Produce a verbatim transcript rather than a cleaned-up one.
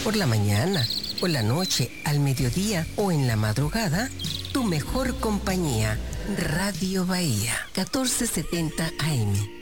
Por la mañana, por la noche, al mediodía o en la madrugada, tu mejor compañía, Radio Bahía, catorce setenta A M.